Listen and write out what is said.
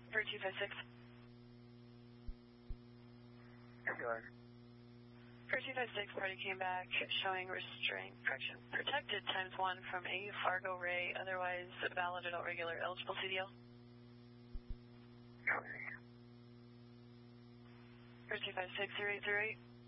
For 256. For 256, party came back showing protected ×1 from A Fargo Ray, otherwise valid adult regular, eligible CDL. For 256, 0808.